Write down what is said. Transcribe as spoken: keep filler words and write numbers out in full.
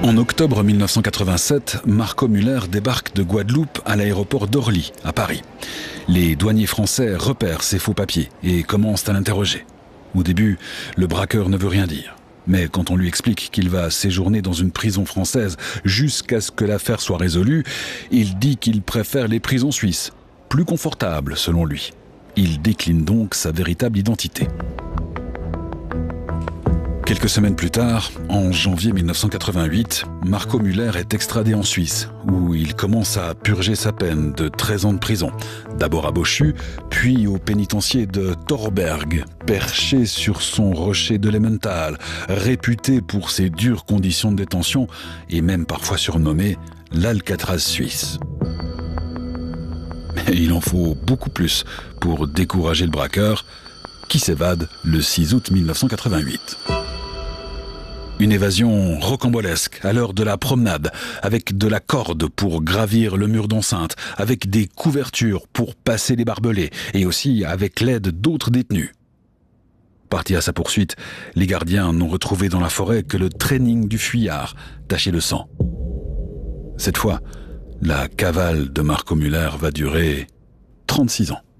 En octobre mille neuf cent quatre-vingt-sept, Marco Müller débarque de Guadeloupe à l'aéroport d'Orly, à Paris. Les douaniers français repèrent ses faux papiers et commencent à l'interroger. Au début, le braqueur ne veut rien dire. Mais quand on lui explique qu'il va séjourner dans une prison française jusqu'à ce que l'affaire soit résolue, il dit qu'il préfère les prisons suisses, plus confortables selon lui. Il décline donc sa véritable identité. Quelques semaines plus tard, en janvier mille neuf cent quatre-vingt-huit, Marco Müller est extradé en Suisse, où il commence à purger sa peine de treize ans de prison. D'abord à Bochu, puis au pénitencier de Thorberg, perché sur son rocher de l'Emmental, réputé pour ses dures conditions de détention et même parfois surnommé l'Alcatraz suisse. Mais il en faut beaucoup plus pour décourager le braqueur, qui s'évade le six août mille neuf cent quatre-vingt-huit. Une évasion rocambolesque à l'heure de la promenade, avec de la corde pour gravir le mur d'enceinte, avec des couvertures pour passer les barbelés, et aussi avec l'aide d'autres détenus. Partis à sa poursuite, les gardiens n'ont retrouvé dans la forêt que le training du fuyard, taché de sang. Cette fois, la cavale de Marco Müller va durer trente-six ans.